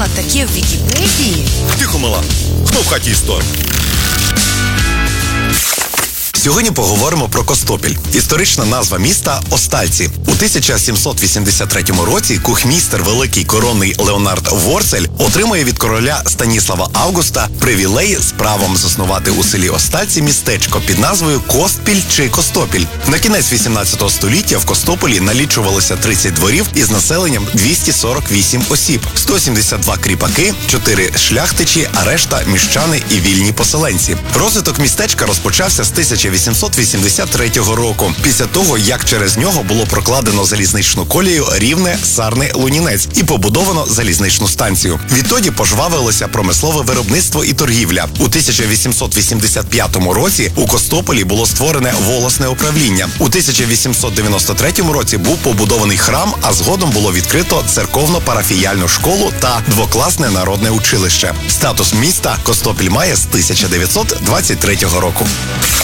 таке в Вікіпедії. Тихо, мала. Хто в хаті історик? Сьогодні поговоримо про Костопіль. Історична назва міста – Остальці. У 1783 році кухмістер великий коронний Леонард Ворцель отримує від короля Станіслава Августа привілей з правом заснувати у селі Остальці містечко під назвою Костпіль чи Костопіль. На кінець 18 століття в Костополі налічувалося 30 дворів із населенням 248 осіб, 172 кріпаки, 4 шляхтичі, а решта – міщани і вільні поселенці. Розвиток містечка розпочався з 1883 року, після того, як через нього було прокладено залізничну колію Рівне-Сарни-Лунінець і побудовано залізничну станцію. Відтоді пожвавилося промислове виробництво і торгівля. У 1885 році у Костополі було створене волосне управління. У 1893 році був побудований храм, а згодом було відкрито церковно-парафіяльну школу та двокласне народне училище. Статус міста Костопіль має з 1923 року.